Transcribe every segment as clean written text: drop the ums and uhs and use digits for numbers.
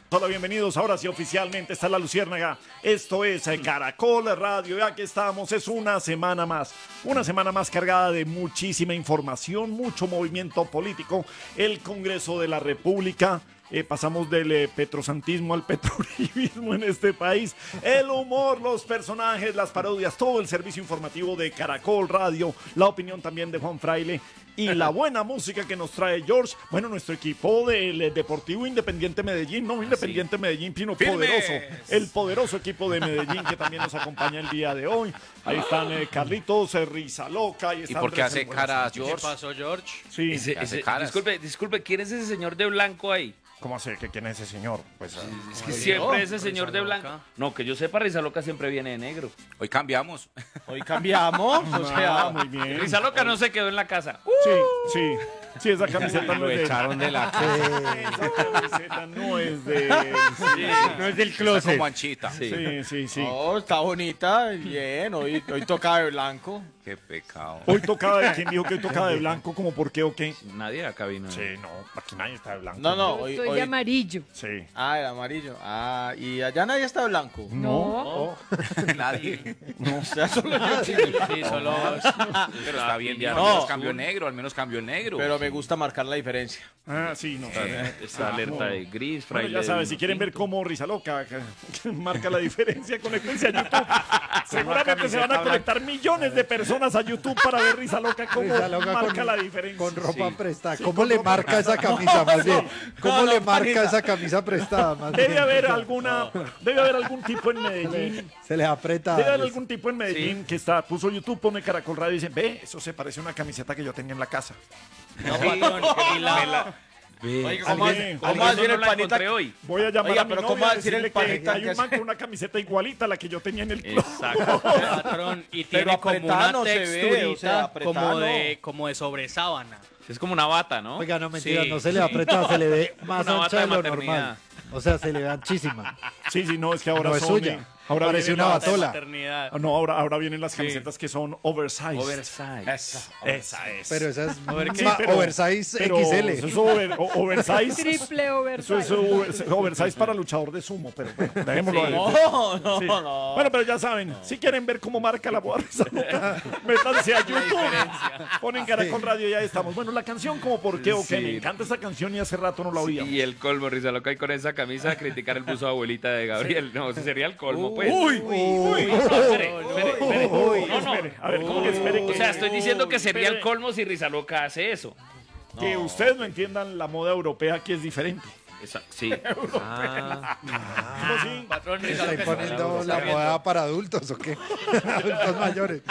Hola, bienvenidos. Ahora sí, oficialmente está la Luciérnaga. Esto es Caracol Radio. Y aquí estamos. Es una semana más. Una semana más cargada de muchísima información, mucho movimiento político. El Congreso de la República. Pasamos del petrosantismo al petrolibismo en este país. El humor, los personajes, las parodias, todo el servicio informativo de Caracol Radio. La opinión también de Juan Fraile. Y la buena música que nos trae George. Bueno, nuestro equipo del Deportivo Independiente Medellín. No Independiente Medellín, sino poderoso. El poderoso equipo de Medellín que también nos acompaña el día de hoy. Ahí están Carlitos, Risa Loca. ¿Y por qué hace cara George? ¿Qué pasó, George? Sí. Disculpe, ¿quién es ese señor de blanco ahí? ¿Cómo hace? ¿Quién es ese señor? Pues, Es que siempre ese señor de blanco. No, que yo sepa, Risa Loca siempre viene de negro. Hoy cambiamos. Hoy cambiamos, o sea, muy bien. Risa Loca no se quedó en la casa. Sí. Sí, esa camiseta no Lo es de él. echaron de la casa. Esa camiseta no es de él. no es del Está closet. como anchita. Sí. Oh, está bonita, bien, hoy toca de blanco. Qué pecado. Hoy tocaba de... ¿Quién dijo que hoy tocaba de blanco? ¿Cómo por qué o qué? Nadie acá vino. Sí, no, aquí nadie está de blanco. No, Yo hoy... estoy de amarillo. Sí. Ah, el amarillo. Ah, y allá nadie está de blanco. No. Nadie. O sea, solo yo. Sí, solo. Pero está bien, ya No. al menos cambió negro, al menos cambió negro. Pero me gusta marcar la diferencia. Ah, sí, no. Esta alerta de gris, Bueno, Fraile. ya sabes, si quieren ver cómo Risa Loca marca la diferencia, conéctense a YouTube. Seguramente se van a conectar millones de personas a YouTube para ver Risa Loca cómo Risa Loca marca la diferencia. Con ropa prestada. Sí, ¿Cómo con le ropa marca esa camisa más bien? ¿Cómo No, le marca panita. esa camisa prestada más bien? Debe haber algún tipo en Medellín. Se les aprieta. Debe haber algún tipo en Medellín que puso YouTube, pone Caracol Radio y dice, ve, eso se parece a una camiseta que yo tenía en la casa. No, patrón, Oiga, ¿cómo Alguien- va a Alguien decir no el la panita? encontré hoy. Voy a llamar Oiga, a mi pero novia ¿cómo va a a decir el decirle que panita hay que un man es- con una camiseta igualita a la que yo tenía en el club. Exacto. Patrón, y Pero tiene como apretada una no se ve, texturita o sea, apretada como de sobresábana. Es como una bata, ¿no? Oiga, no mentira, Sí. no se le aprieta, se le ve más Una bata ancha de de lo maternidad. normal. O sea, se le ve anchísima. Sí, no, es que ahora No es son... suya. Ahora Parece vienen una las- batola. Maternidad. No, ahora vienen las camisetas que son oversize. Oversize. Esa es. Pero esa es Sí, pero- oversize pero XL. eso es oversize. Triple Eso es oversize. oversize para luchador de sumo, pero bueno, dejémoslo ahí. No, Sí. no. Bueno, pero ya saben, si quieren ver cómo marca la boda Risa Loca, métanse a YouTube. Ponen Caracol Radio y ya estamos. Bueno, la canción como por qué o qué. Sí. Me encanta esa canción y hace rato no la oía. Y el colmo, Risa Loca, y con esa camisa criticar el buzo de abuelita de Gabriel. No, ese sería el colmo, pues. Espere. Espere, a ver, ¿cómo que espere? O sea, estoy diciendo que sería el Espere. colmo si Risa Loca hace eso. Que ustedes no entiendan la moda europea que es diferente. Sí. ¿Cómo sí? Patrón, ¿Está imponiendo la moda para adultos o qué? Adultos mayores.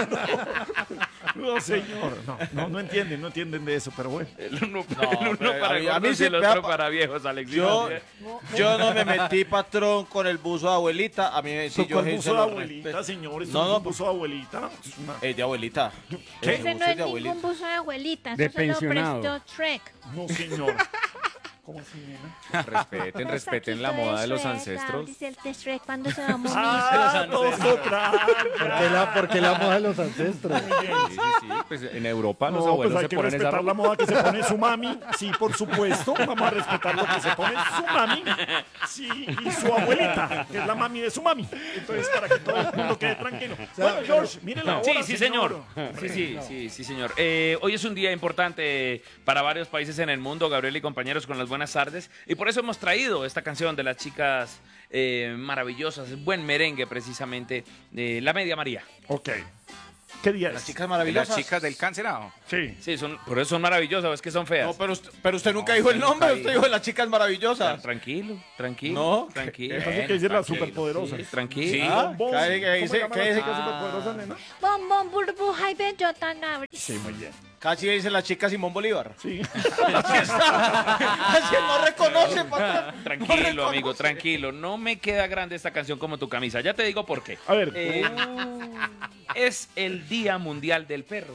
No, señor. No entienden de eso, pero bueno. El uno pero para a mí gordos y sí el me otro da para viejos, Alex. Yo no me metí, patrón, con el buzo de abuelita. A mí sí, Tocó yo el sí buzo se de lo abuelita, respeto. señor. Esto No, es no, un buzo de abuelita. Es una- De abuelita. ¿Qué? Ese no es ningún buzo de abuelita, De eso se lo pensionado. prestó Shrek. No, señor. ¿Cómo así, nena? Respeten la moda de los ancestros. Dice el de Shrek cuando se va a morir. Ah, nosotras. ¿Por qué la moda de los ancestros? Sí. Pues en Europa los No, pues abuelos hay se que ponen esa respetar la ropa. moda que se pone su mami. Sí, por supuesto. Vamos a respetar lo que se pone su mami. Sí, y su abuelita, que es la mami de su mami. Entonces, para que todo el mundo quede tranquilo. Bueno, George, mire la hora, Sí, señor. Sí, señor. Hoy es un día importante para varios países en el mundo, Gabriel y compañeros, con las buenas tardes. Y por eso hemos traído esta canción de las chicas maravillosas, buen merengue precisamente, de La Media María. Ok. ¿Qué día Las es? chicas Las maravillosas. chicas del cancerado. Sí. Sí, por eso son maravillosas, es que son feas. No, pero usted nunca dijo el nombre, usted dijo las chicas maravillosas. Tranquilo. No. Tranquilo. Entonces, ¿qué dice la superpoderosa? Sí, tranquilo. Sí. Ah, Bombón. ¿qué ¿Cómo dice? se llama ¿Qué la dice? chica superpoderosa, nena? Bombón, burbuja y bellota, Gabriel. Sí, muy bien. Casi dice la chica Simón Bolívar. Sí. Así está. Así no reconoce, patrón. Tranquilo, amigo, tranquilo. No me queda grande esta canción como tu camisa. Ya te digo por qué. A ver. Es el Día Mundial del Perro.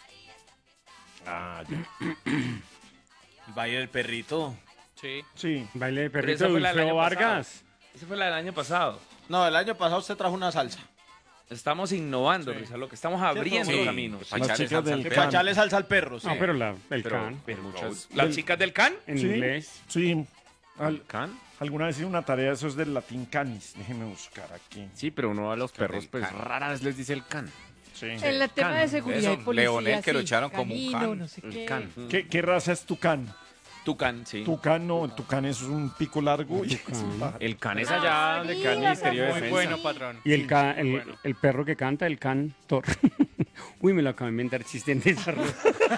Ah, ya. El baile del perrito. Sí. Sí. Baile de Pero perrito esa fue la del Wilfredo año pasado. Vargas. Esa fue la del año pasado. No, el año pasado usted trajo una salsa. Estamos innovando, Sí. Risa Loca. Estamos abriendo Sí. caminos. Para Las echarle chicas salsa al del Que perro. para echarle salsa al perro, sí. No, pero el Pero can. muchas. ¿Las chicas del can? En Sí. inglés. Sí. ¿Can? Alguna vez hice una tarea, eso es del latín canis. Déjeme buscar aquí. Sí, pero uno a los perros, pues can. rara vez les dice el can. Sí. En el tema de seguridad y Eso, policía, Leonel, que lo sí, echaron como un canino, can. no sé El qué. can. ¿Qué raza es tucán? Tucán, sí. Tucán no, el tucán es un pico largo. Y El can es allá de Can Ministerio de Muy Defensa. bueno, patrón. Y el perro que canta, el cantor. Uy, me lo acabo de inventar chiste en desarrollo.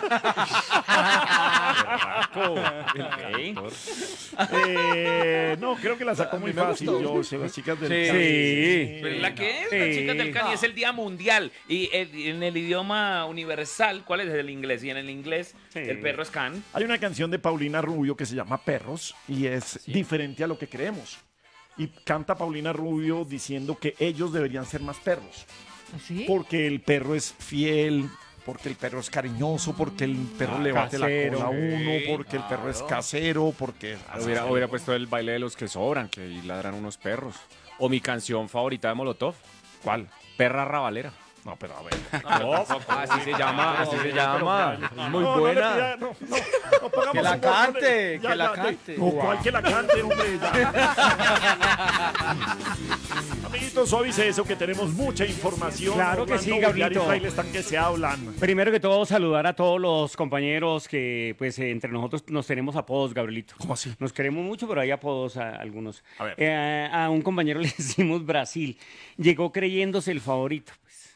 no, creo que la sacó muy fácil. Yo sé, las chicas del Sí. Can. Sí. Pero la que es, Sí. las chicas del Can, y es el Día Mundial. Y en el idioma universal, ¿cuál es el inglés? Y en el inglés, Sí. el perro es Can. Hay una canción de Paulina Rubio que se llama Perros y es diferente a lo que creemos. Y canta Paulina Rubio diciendo que ellos deberían ser más perros. ¿Así? Porque el perro es fiel, porque el perro es cariñoso, porque el perro le bate la casero. cola a uno, porque el perro es casero, porque... Hubiera puesto el baile de los que sobran, que ahí ladran unos perros. O mi canción favorita de Molotov. ¿Cuál? Perra rabalera. No, pero a ver. Así se llama, así se llama. Muy No, buena. no pongamos Que la un gol, cante, ya, que la ya, cante. No, ¿cuál que la cante, hombre? Ya. Amiguitos, suavice eso que tenemos mucha información. Claro que sí, Orlando Villar y Gabrielito. Fraile están que se hablan. Primero que todo, saludar a todos los compañeros que, pues, entre nosotros nos tenemos apodos, Gabrielito. ¿Cómo así? Nos queremos mucho, pero hay apodos a algunos. A ver. A un compañero le decimos Brasil. Llegó creyéndose el favorito.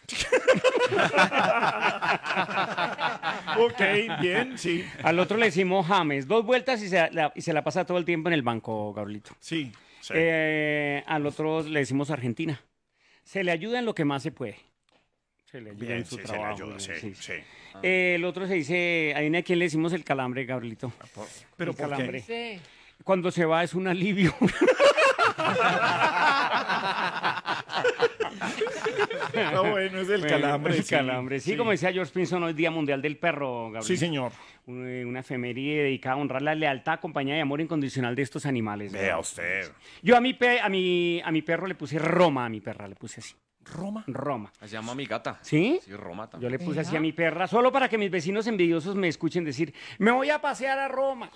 Ok, bien, sí. Al otro le decimos James. 2 vueltas y se la pasa todo el tiempo en el banco, Gabrielito. Sí. Sí. Al otro le decimos Argentina. Se le ayuda en lo que más se puede. Se le ayuda Bien, en su sí, se le trabajo. ayuda, sí, sí. sí. El otro se dice, ¿a quién le decimos el calambre, Gabrielito? Pero El ¿por qué? calambre. Sí. Cuando se va es un alivio. No, bueno, es el calambre. El sí. calambre. Sí, como decía George Pinson, hoy es Día Mundial del Perro, Gabriel. Sí, señor. Una efeméride dedicada a honrar la lealtad, compañía y amor incondicional de estos animales. Vea usted. Yo a mi perro le puse Roma, a mi perra le puse así. ¿Roma? Roma. Se llama mi gata. ¿Sí? Sí, Roma Yo también. le puse así a mi perra, solo para que mis vecinos envidiosos me escuchen decir, me voy a pasear a Roma.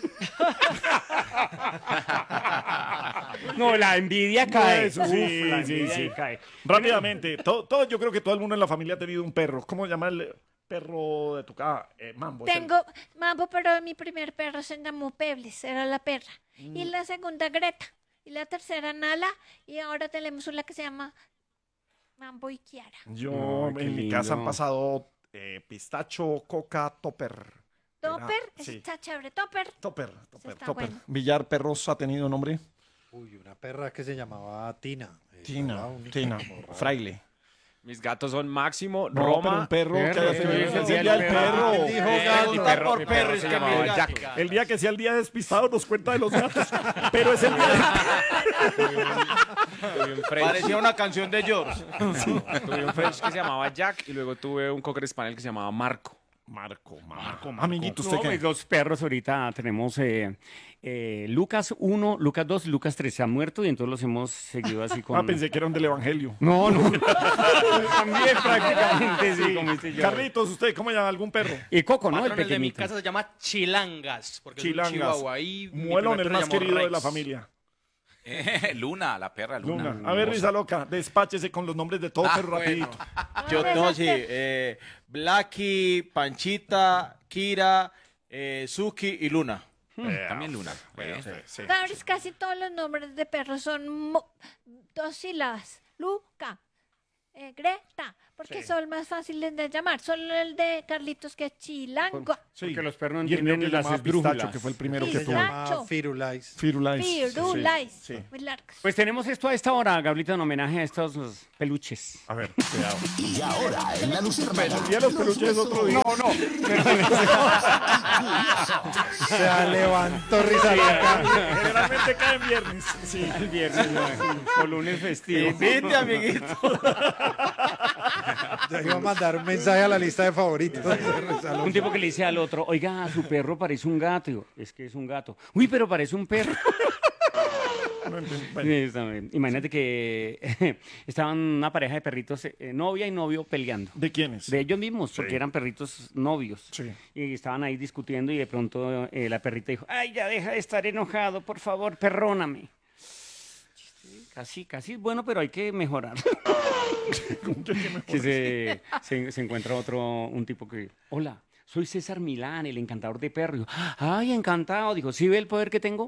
No, la envidia cae. Eso sí, Uf, la sí, envidia sí. cae. Rápidamente, yo creo que todo el mundo en la familia ha tenido un perro. ¿Cómo se llama el perro de tu casa? Mambo. es el- Tengo Mambo, pero mi primer perro se llamó Pebles, era la perra. Y la segunda Greta. Y la tercera Nala. Y ahora tenemos una que se llama Mambo y Kiara. Yo, Ay, qué en mi casa han lindo. pasado pistacho, coca, topper. Topper, Sí. está chévere. Topper. Topper. está Topper. bueno. Villar Perros ha tenido nombre. Uy, una perra que se llamaba Tina. Tina, Era única, Tina, como rara. Fraile. Mis gatos son Máximo, No, pero Roma. un perro que Perro, haya tenido sí, el sí, día del el perro. Él dijo gato. Mi Gusta perro, por mi perro, perro es se que llamaba mi gato. Jack. El día que sea el día despistado nos cuenta de los gatos. Pero es el día Tuve un French. Parecía una canción de George. Tuve un French que se llamaba Jack y luego tuve un Cocker Spaniel que se llamaba Marco. Marco. Amiguito, ¿usted No, qué? mis 2 perros ahorita tenemos Lucas 1, Lucas 2, Lucas 3 se han muerto y entonces los hemos seguido así con... Pensé que eran del Evangelio. No, no. También prácticamente sí, como dice yo. Carlitos, ¿usted cómo llama algún perro? Y Coco, ¿no? Patrón, El el de mi pequeñito. casa se llama Chilangas. Porque Chilangas. es un chihuahua. Y mi Muelón, primer el perro más se llamó querido de Rex. la familia. Luna, la perra Luna. Luna. A ver, Risa Loca, despáchese con los nombres de todo perro bueno. rapidito. Yo no, sí. Blackie, Panchita, Kira, Suki y Luna. También Luna. Bueno. Sí. Cabres, casi todos los nombres de perros son 2 sílabas. Luca, Greta, porque son más fáciles de llamar. Solo el de Carlitos, que es Chilango. Sí. Porque los perros no Y el mío entienden que las llamaba esdrújulas. Pistacho, que fue el primero que Sí, Se tuve. Pistacho. llama Firulais. Firulais. Firulais. Sí. Muy largos. Pues tenemos esto a esta hora, Gabrielito, en homenaje a estos peluches. A ver, cuidado. Y ahora en la Luciérnaga. El día de los peluches es otro día. No, no. Se levantó Risa Loca. Generalmente cae en viernes. Sí. El viernes, no, o lunes festivo. Invite, amiguito. Yo iba a mandar un mensaje a la lista de favoritos de Risa Loca. Un tipo que le dice al otro, oiga, su perro parece un gato. Digo, es que es un gato. Uy, pero parece un perro. No entiendo. Bueno. Sí, está bien. Imagínate que estaban una pareja de perritos, novia y novio, peleando. ¿De quiénes? De ellos mismos, porque Sí. eran perritos novios. Sí. Y estaban ahí discutiendo y de pronto la perrita dijo, ay, ya deja de estar enojado, por favor, perdóname. Casi es bueno, pero hay que mejorar. Que se encuentra un tipo que, hola, soy César Milán, el encantador de perros. Y yo, ay, encantado. Dijo, ¿sí ve el poder que tengo?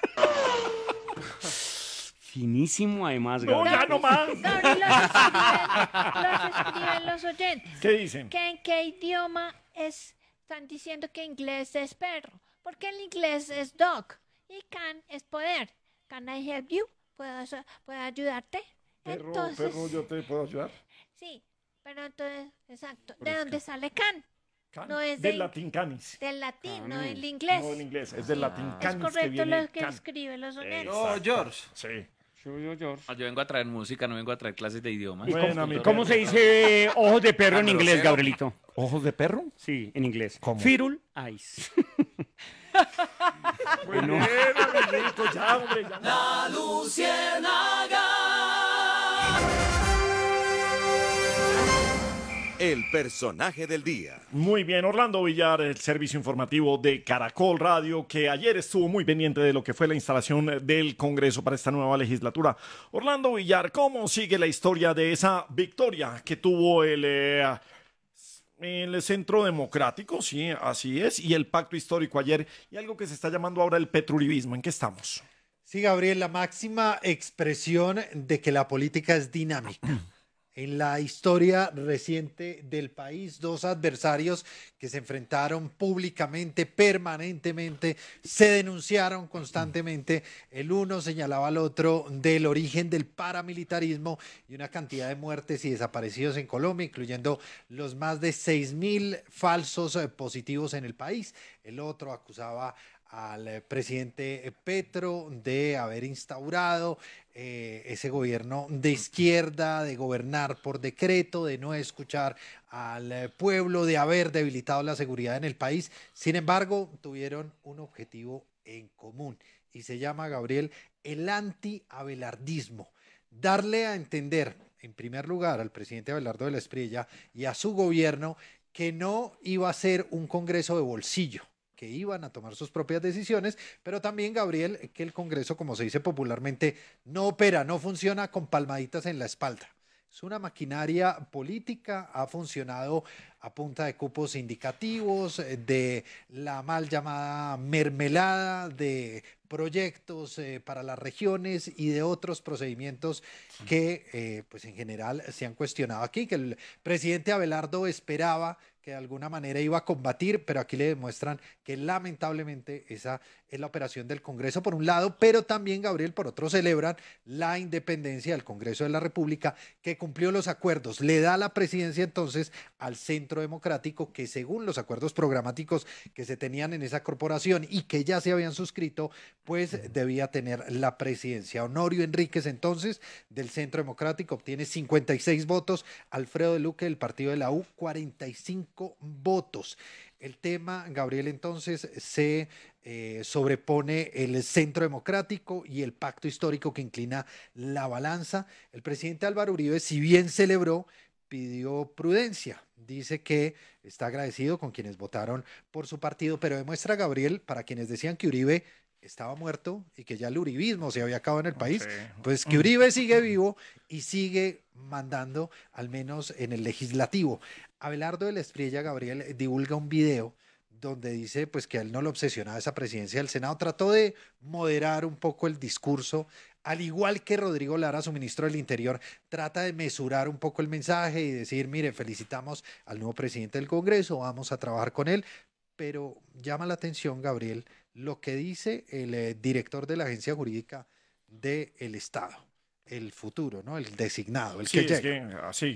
Finísimo, además. No, Gabriel. ya no más. Gabriel, los escriben los oyentes. ¿Qué dicen? ¿En qué idioma están diciendo que inglés es perro? Porque el inglés es dog y can es poder. Can I help you? ¿Puedo ayudarte? Perro, ¿yo te puedo ayudar? Sí, pero entonces, exacto. ¿De dónde sale can? Can. No es del latín canis. Del latín, no Canis. del inglés. No, en inglés. Es del latín Es canis que correcto viene lo que can. escriben los oyentes. No, George. Sí. Yo. Yo vengo a traer música, no vengo a traer clases de idioma. ¿Y Bueno, cómo, mi cómo perro. se dice ojos de perro en Tan inglés, grosero. Gabrielito? ¿Ojos de perro? Sí, en inglés. ¿Cómo? Firul eyes. Bueno, amiguito, ya, hombre, ya. El personaje del día. Muy bien, Orlando Villar, el servicio informativo de Caracol Radio, que ayer estuvo muy pendiente de lo que fue la instalación del Congreso para esta nueva legislatura. Orlando Villar, ¿cómo sigue la historia de esa victoria que tuvo el Centro Democrático? Sí, así es, y el pacto histórico ayer, y algo que se está llamando ahora el petruribismo. ¿En qué estamos? Sí, Gabriel, la máxima expresión de que la política es dinámica. En la historia reciente del país, dos adversarios que se enfrentaron públicamente, permanentemente, se denunciaron constantemente. El uno señalaba al otro del origen del paramilitarismo y una cantidad de muertes y desaparecidos en Colombia, incluyendo los más de 6.000 falsos positivos en el país. El otro acusaba al presidente Petro de haber instaurado ese gobierno de izquierda, de gobernar por decreto, de no escuchar al pueblo, de haber debilitado la seguridad en el país. Sin embargo, tuvieron un objetivo en común y se llama, Gabriel, el anti-abelardismo. Darle a entender, en primer lugar, al presidente Abelardo de la Espriella y a su gobierno que no iba a ser un Congreso de bolsillo, que iban a tomar sus propias decisiones, pero también, Gabriel, que el Congreso, como se dice popularmente, no opera, no funciona con palmaditas en la espalda. Es una maquinaria política, ha funcionado a punta de cupos indicativos, de la mal llamada mermelada, de proyectos para las regiones y de otros procedimientos que, pues en general, se han cuestionado aquí, que el presidente Abelardo esperaba que de alguna manera iba a combatir, pero aquí le demuestran que lamentablemente esa es la operación del Congreso por un lado, pero también, Gabriel, por otro, celebran la independencia del Congreso de la República, que cumplió los acuerdos, le da la presidencia entonces al Centro Democrático, que según los acuerdos programáticos que se tenían en esa corporación y que ya se habían suscrito, pues debía tener la presidencia. Honorio Enríquez, entonces, del Centro Democrático, obtiene 56 votos, Alfredo de Luque del partido de la U, 45 votos. El tema, Gabriel, entonces se sobrepone el Centro Democrático y el pacto histórico que inclina la balanza. El presidente Álvaro Uribe, si bien celebró, pidió prudencia. Dice que está agradecido con quienes votaron por su partido, pero demuestra, Gabriel, para quienes decían que Uribe estaba muerto y que ya el uribismo se había acabado en el país, pues que Uribe sigue vivo y sigue mandando, al menos en el legislativo. Abelardo de la Espriella, Gabriel, divulga un video donde dice pues que a él no lo obsesionaba esa presidencia del Senado. Trató de moderar un poco el discurso, al igual que Rodrigo Lara, su ministro del Interior, trata de mesurar un poco el mensaje y decir, mire, felicitamos al nuevo presidente del Congreso, vamos a trabajar con él, pero llama la atención, Gabriel, lo que dice el director de la Agencia Jurídica del Estado, el futuro, ¿no? El designado, el Sí, que es llega. que así.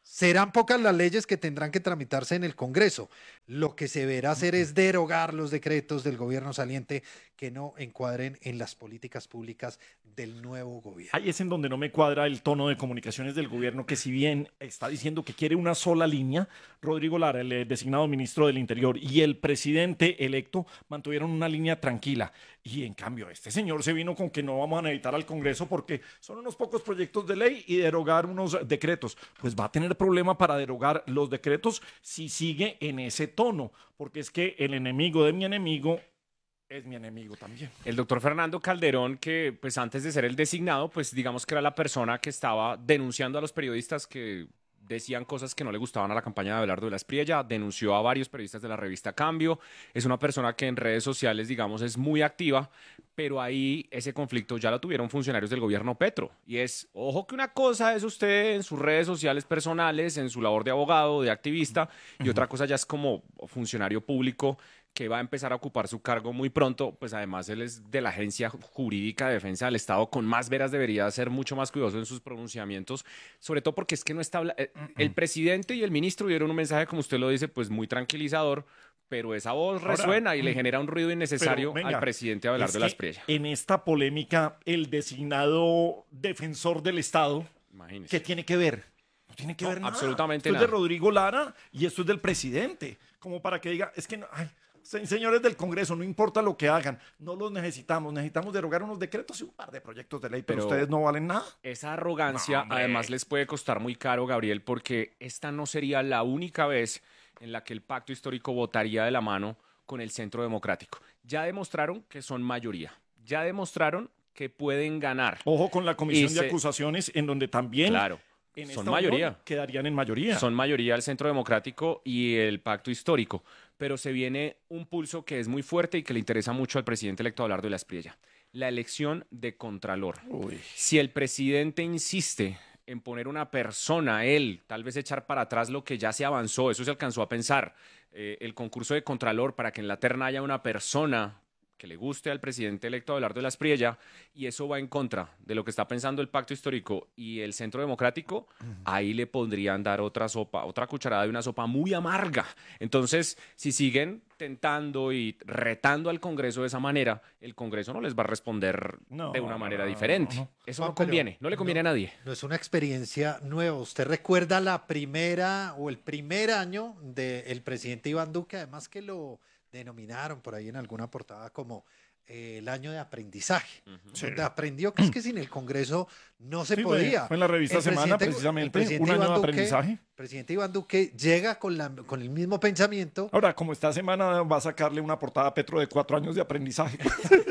Serán pocas las leyes que tendrán que tramitarse en el Congreso. Lo que se verá hacer es derogar los decretos del gobierno saliente que no encuadren en las políticas públicas del nuevo gobierno. Ahí es en donde no me cuadra el tono de comunicaciones del gobierno, que si bien está diciendo que quiere una sola línea, Rodrigo Lara, el designado ministro del Interior, y el presidente electo mantuvieron una línea tranquila. Y en cambio, este señor se vino con que no vamos a necesitar al Congreso porque son unos pocos proyectos de ley y derogar unos decretos. Pues va a tener problema para derogar los decretos si sigue en ese tono, porque es que el enemigo de mi enemigo es mi enemigo también. El doctor Fernando Calderón, que pues antes de ser el designado, pues digamos que era la persona que estaba denunciando a los periodistas que decían cosas que no le gustaban a la campaña de Abelardo de la Espriella, denunció a varios periodistas de la revista Cambio, es una persona que en redes sociales, digamos, es muy activa, pero ahí ese conflicto ya lo tuvieron funcionarios del gobierno Petro, y es, ojo que una cosa es usted en sus redes sociales personales, en su labor de abogado, de activista, y otra cosa ya es como funcionario público que va a empezar a ocupar su cargo muy pronto, pues además él es de la Agencia Jurídica de Defensa del Estado, con más veras debería ser mucho más cuidadoso en sus pronunciamientos, sobre todo porque es que no está... El presidente y el ministro dieron un mensaje, como usted lo dice, pues muy tranquilizador, pero esa voz resuena y le genera un ruido innecesario al presidente Abelardo de la Espriella. En esta polémica, el designado defensor del Estado, imagínese, ¿qué tiene que ver? No tiene que ver nada. Absolutamente esto nada. Es de Rodrigo Lara y esto es del presidente, como para que diga, es que no, ay, señores del Congreso, no importa lo que hagan, no los necesitamos derogar unos decretos y un par de proyectos de ley, pero ustedes no valen nada. Esa arrogancia además les puede costar muy caro, Gabriel, porque esta no sería la única vez en la que el pacto histórico votaría de la mano con el Centro Democrático. Ya demostraron que son mayoría, ya demostraron que pueden ganar. Ojo con la comisión de acusaciones, en donde también... Claro. Son mayoría. Quedarían en mayoría. Son mayoría el Centro Democrático y el Pacto Histórico. Pero se viene un pulso que es muy fuerte y que le interesa mucho al presidente electo Abelardo de la Espriella. La elección de Contralor. Si el presidente insiste en poner una persona, él, tal vez echar para atrás lo que ya se avanzó, eso se alcanzó a pensar, el concurso de Contralor para que en la terna haya una persona que le guste al presidente electo Abelardo de la Espriella, y eso va en contra de lo que está pensando el Pacto Histórico y el Centro Democrático, ahí le podrían dar otra sopa, otra cucharada de una sopa muy amarga. Entonces, si siguen tentando y retando al Congreso de esa manera, el Congreso no les va a responder de una manera diferente. Eso no conviene, no le conviene a nadie. No es una experiencia nueva. ¿Usted recuerda la primera o el primer año del presidente Iván Duque? Además que lo denominaron por ahí en alguna portada como el año de aprendizaje. Donde aprendió que es que sin el Congreso no se podía. Fue en la revista Semana, precisamente, un año de aprendizaje. El presidente Iván Duque llega con el mismo pensamiento. Ahora, como esta semana va a sacarle una portada a Petro de 4 años de aprendizaje.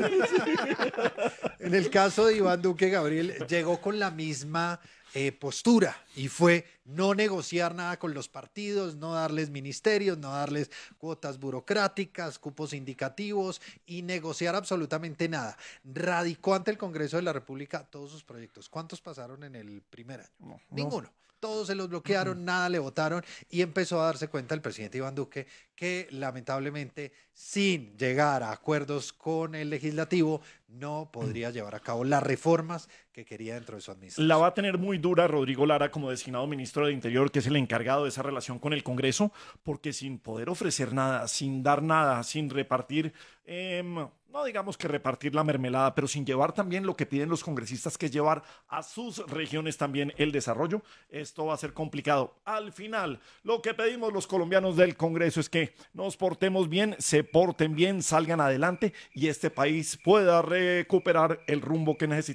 En el caso de Iván Duque, Gabriel llegó con la misma postura y fue no negociar nada con los partidos, no darles ministerios, no darles cuotas burocráticas, cupos indicativos y negociar absolutamente nada. Radicó ante el Congreso de la República todos sus proyectos. ¿Cuántos pasaron en el primer año? Ninguno. Todos se los bloquearon, nada le votaron y empezó a darse cuenta el presidente Iván Duque que lamentablemente sin llegar a acuerdos con el legislativo no podría llevar a cabo las reformas que quería dentro de su administración. La va a tener muy dura Rodrigo Lara como designado ministro del Interior, que es el encargado de esa relación con el Congreso, porque sin poder ofrecer nada, sin dar nada, sin repartir, no digamos que repartir la mermelada, pero sin llevar también lo que piden los congresistas, que es llevar a sus regiones también el desarrollo, esto va a ser complicado. Al final, lo que pedimos los colombianos del Congreso es que nos portemos bien, se porten bien, salgan adelante y este país pueda recuperar el rumbo que necesita.